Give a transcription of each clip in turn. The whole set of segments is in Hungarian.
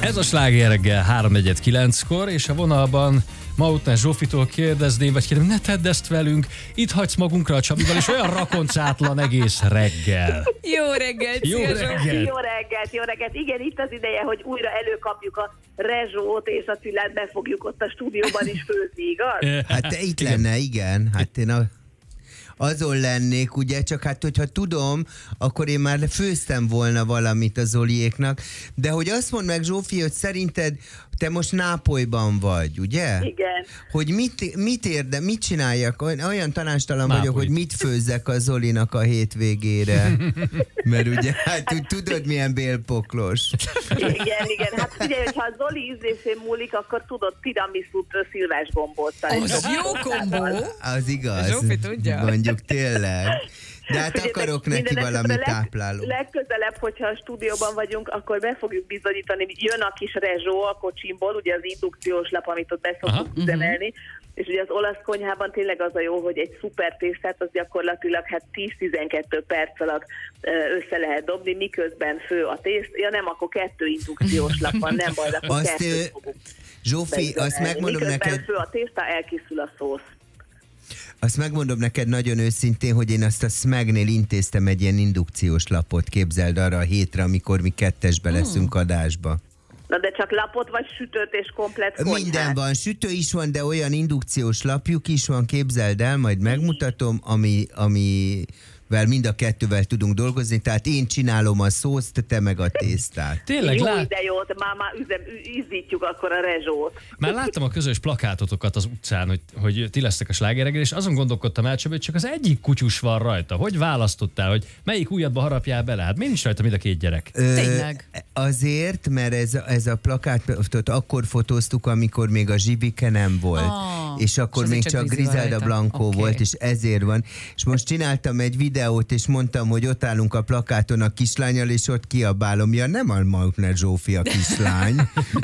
Ez a Sláger reggel 3:49-kor, és a vonalban Mautner Zsófitól kérdezném, vagy kérem, ne tedd ezt velünk, itt hagysz magunkra a Csabival, és olyan rakoncátlan egész reggel. Jó reggelt, Jó reggelt. Jó reggelt. Igen, itt az ideje, hogy újra előkapjuk a Rezsót, és a Cillát befogjuk ott a stúdióban is főzni, igaz? Hát te itt lenne, igen. Hát én azon lennék, ugye, csak hát, hogyha tudom, akkor én már főztem volna valamit az Zoliéknak, de hogy azt mondd meg, Zsófi, hogy szerinted te most Nápolyban vagy, ugye? Igen. Hogy mit csináljak? Olyan tanástalan vagyok, hogy mit főzzek a Zolinak a hétvégére. Mert ugye, hát tudod, milyen bélpoklos. Igen. Hát figyelj, hogyha a Zoli ízlésén múlik, akkor tudod tiramisút szilvás gombóccal. Az jó kombó. Az igaz. Zsófi tudja. Mondjuk tényleg. De hát akarok neki valami tápláló. Legközelebb, hogyha a stúdióban vagyunk, akkor be fogjuk bizonyítani, jön a kis Rezsó a kocsimból, ugye az indukciós lap, amit ott be szoktuk üzemelni, és ugye az olasz konyhában tényleg az a jó, hogy egy szuper tésztát az gyakorlatilag 10-12 perc alatt össze lehet dobni, miközben fő a tészt. Ja nem, akkor 2 indukciós lap van, nem baj, akkor 2 fogunk. Zsófi, azt megmondom miközben neked... fő a tészta, elkészül a szósz. Azt megmondom neked nagyon őszintén, hogy én azt a Smegnél intéztem egy ilyen indukciós lapot, képzeld arra a hétre, amikor mi kettesbe leszünk adásba. Na de csak lapot vagy sütőt és komplett konyhát? Minden van, sütő is van, de olyan indukciós lapjuk is van, képzeld el, majd megmutatom, amivel mind a kettővel tudunk dolgozni, tehát én csinálom a szószt, te meg a tésztát. Tényleg, jó idejót, már izzítjuk akkor a Rezsót. Már láttam a közös plakátotokat az utcán, hogy ti lesztek a Sláger reggel, és azon gondolkodtam el, Csabi, hogy csak az egyik kutyus van rajta. Hogy választottál, hogy melyik ujjadba harapjál bele? Hát miért nincs rajta mind a 2 gyerek? Tényleg. Azért, mert ez a plakátot akkor fotóztuk, amikor még a Zsibike nem volt. És akkor még csak Griselda Blanco volt, és ezért van. És most csináltam egy videót, és mondtam, hogy ott állunk a plakáton a kislánnyal, és ott kiabálom, ja nem a Mautner Zsófi a kislány.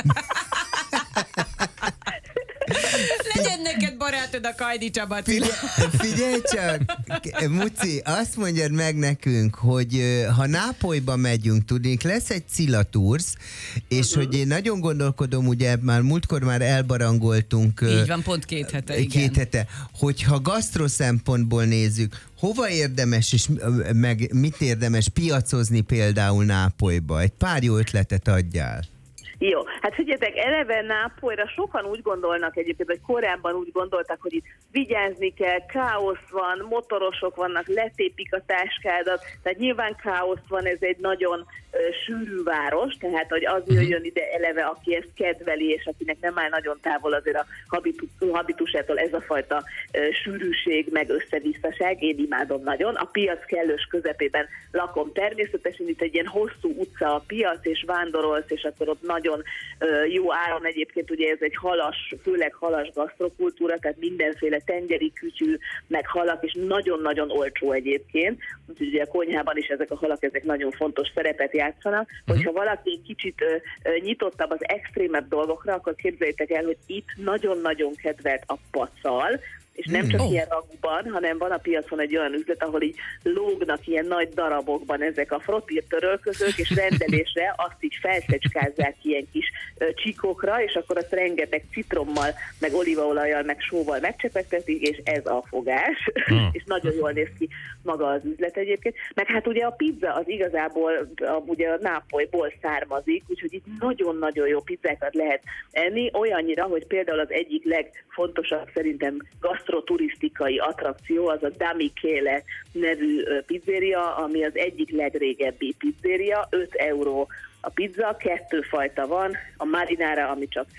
Legyen neked barátod a Kajdi Csaba. Figyelj csak, Muci, azt mondjad meg nekünk, hogy ha Nápolyba megyünk, tudnék, lesz egy Cilla Tours, és hogy én nagyon gondolkodom, ugye már múltkor már elbarangoltunk. Így van, pont 2 hete, igen. 2 hete. Hogyha gasztro szempontból nézzük, hova érdemes, és meg mit érdemes piacozni például Nápolyba? Egy pár jó ötletet adjál. Jó, hát figyeljetek, eleve Nápolyra sokan úgy gondolnak egyébként, vagy korábban úgy gondoltak, hogy itt vigyázni kell, káosz van, motorosok vannak, letépik a táskádat, tehát nyilván káosz van, ez egy nagyon sűrű város, tehát hogy az jöjjön ide eleve, aki ezt kedveli, és akinek nem áll nagyon távol azért a habitusától ez a fajta sűrűség, meg összevisszaság, én imádom nagyon. A piac kellős közepében lakom természetesen, itt egy ilyen hosszú utca a piac, és vándorolsz, és akkor ott nagyon jó áron egyébként, ugye ez egy halas, főleg halas gasztrokultúra, tehát mindenféle tengeri kütyű, meg halak, és nagyon-nagyon olcsó egyébként. Úgyhogy ugye a konyhában is ezek a halak, ezek nagyon fontos szerepet játszanak. Hogyha valaki egy kicsit nyitottabb az extrémebb dolgokra, akkor képzeljétek el, hogy itt nagyon-nagyon kedvelt a pacal, és nem csak ilyen ragúban, hanem van a piacon egy olyan üzlet, ahol így lógnak ilyen nagy darabokban ezek a frottír törölközők, és rendelésre azt így felszecskázzák ilyen kis csíkokra, és akkor azt rengeteg citrommal, meg olívaolajjal, meg sóval megcsepegtetik, és ez a fogás. És nagyon jól néz ki maga az üzlet egyébként. Meg hát ugye a pizza az igazából ugye a Nápolyból származik, úgyhogy itt nagyon-nagyon jó pizzákat lehet enni, olyannyira, hogy például az egyik legfontosabb szerintem gasztroturisztikai attrakció az a Da Michele nevű pizzeria, ami az egyik legrégebbi pizzeria, 5 euró a pizza, 2 fajta van, a marinara, ami csak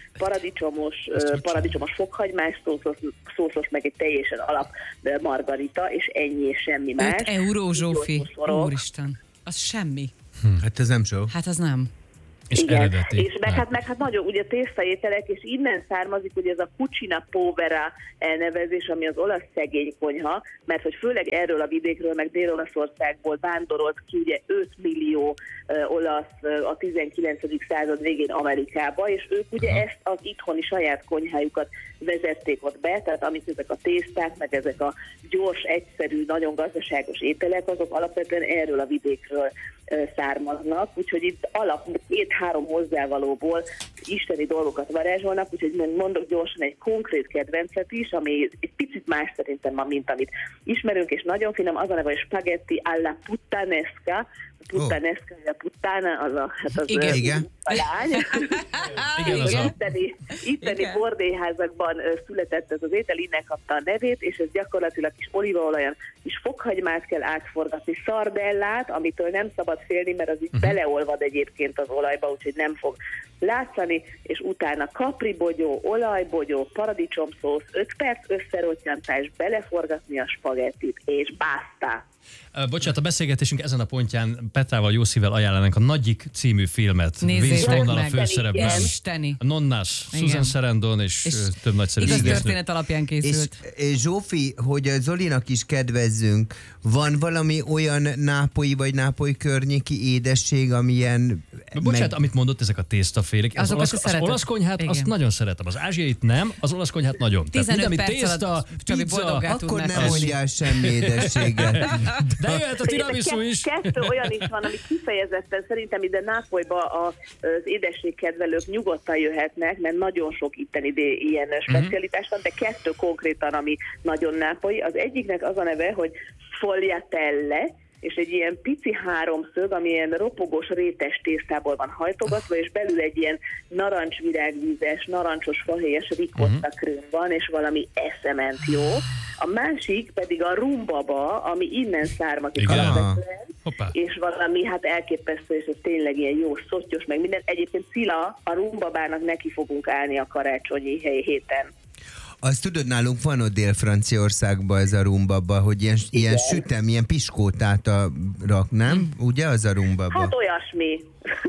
paradicsomos fokhagymás szószos, meg egy teljesen alap margarita, és ennyi és semmi más. 5 euró, Zsófi, úristen, az semmi. Hát ez nem sok. Hát az nem. És igen, eredeti. és meg hát nagyon ugye tésztaételek, és innen származik ugye ez a cucina povera elnevezés, ami az olasz szegény konyha, mert hogy főleg erről a vidékről, meg Dél-Olaszországból vándorolt ki ugye 5 millió olasz a 19. század végén Amerikába, és ők ugye ezt az itthoni saját konyhájukat vezették ott be, tehát amit ezek a tészták, meg ezek a gyors, egyszerű, nagyon gazdaságos ételek, azok alapvetően erről a vidékről származnak, úgyhogy itt alap 2-3 hozzávalóból isteni dolgokat varázsolnak, úgyhogy mondok gyorsan egy konkrét kedvencet is, ami egy picit más szerintem ma, mint amit ismerünk, és nagyon finom, az a neve, hogy spaghetti alla puttanesca. A puttanesca, a puttana, az a igen. lány. Igen, Itteni bordélyházakban született ez az étel, innen kapta a nevét, és ez gyakorlatilag kis olívaolajon és fokhagymát kell átforgatni, szardellát, amitől nem szabad félni, mert az itt beleolvad egyébként az olajba, úgyhogy nem fog látszani, és utána kapribogyó, olajbogyó, paradicsomszósz, 5 perc összerottyantás, beleforgatni a spagettit, és basta. Bocsánat, a beszélgetésünk ezen a pontján Petrával jó szívvel ajánlanánk a Nagyik című filmet. Nézzétek Vince meg. a főszerepben. Isteni. A Nonnás, Susan Sarandon és több nagyszerű igaz színésznő. történet alapján készült. És Zsófi, hogy a Zolinak is kedvezzünk, van valami olyan nápolyi vagy nápoly környéki édesség, amilyen... Bocsánat, amit mondott, ezek a tésztafélék. Az olasz konyhát, azt nagyon szeretem. Az ázsiait nem, az olasz konyhát nagyon. 15 perc alatt Csabi boldoggá akkor tudnád nem mondjál semmi édességet. De jöhet a tiramisu is. Kettő olyan is van, ami kifejezetten szerintem ide Nápolyba az édességkedvelők nyugodtan jöhetnek, mert nagyon sok itteni ilyen specialitás van, de 2 konkrétan, ami nagyon nápolyi. Az egyiknek az a neve, hogy sfogliatelle, és egy ilyen pici 3-szög, ami ilyen ropogós rétes tésztából van hajtogatva, és belül egy ilyen narancsvirágvízes, narancsos fahéjas ricotta krém van, és valami eszement jó. A másik pedig a rumbaba, ami innen származik alapvetően, és valami hát elképesztő, és ez tényleg ilyen jó, szottyos, meg minden. Egyébként Cilla, a rumbabának neki fogunk állni a karácsonyi héten. Azt tudod, nálunk van ott Dél-Franciaországban ez a rumbaba, hogy ilyen sütem, ilyen piskótát rak, nem? Ugye az a rumbaba? Hát olyasmi.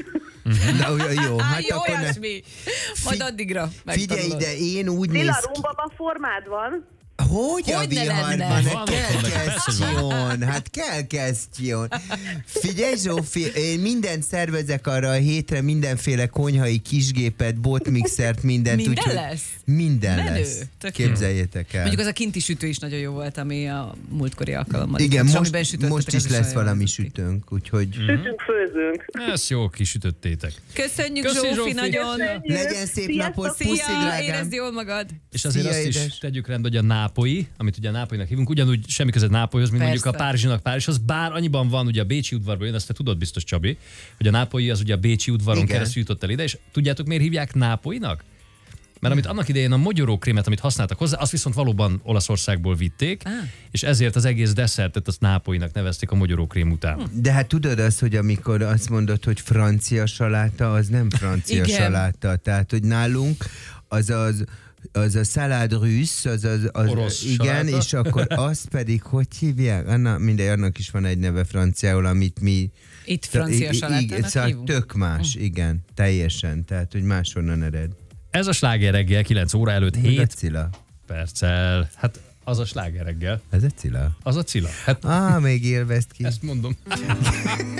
De, jó, hát jó, akkor olyasmi. Majd addigra figyelj ide, én úgy néz Cilla, rumbaba formád van? Hogy a viharban? Hát kell question. Figyelj Zsófi, én mindent szervezek arra a hétre, mindenféle konyhai kisgépet, botmixert, mindent. Minden lesz? Minden Menő. lesz. Képzeljétek el. Mondjuk az a kinti sütő is nagyon jó volt, ami a múltkori alkalommal. Igen, most is lesz valami sütőnk, úgyhogy... Sütünk, főzünk. Ezt jó kisütöttétek. Köszönjük Zsófi nagyon. Legyen szép napot, puszi drágám. Érezd jól magad. És azért Szia, azt is édes. tegyük rendbe, hogy a nápolyi, amit ugye a nápolynak hívunk, ugyanúgy semmi között Nápolyhoz, mint Persze. mondjuk a Párizsinak Párizshoz, bár annyiban van, ugye a Bécsi udvarban jön, azt te tudod biztos, Csabi, hogy a nápolyi az ugye a Bécsi udvaron Igen. keresztül jutott el ide, és tudjátok miért hívják nápolynak? Mert amit annak idején a mogyorókrémet, amit használtak hozzá, azt viszont valóban Olaszországból vitték, és ezért az egész desszertet azt nápolynak nevezték a mogyorókrém után. De hát tudod azt, hogy amikor azt mondod, hogy francia saláta, az nem francia Igen. saláta. Tehát, hogy nálunk az a salade russe, az Orosz igen, saláta. és akkor azt pedig, hogy hívják? Annak is van egy neve franciául, amit mi... Itt francia salátának szóval hívunk. tök más, igen, teljesen. Tehát, hogy máshonnan ered. Ez a sláger reggel 9 óra előtt Ez a 7 Cilla. perccel. Hát az a sláger reggel. Ez a Cilla. Az a Cilla. Hát Még élvezt ki. ezt mondom.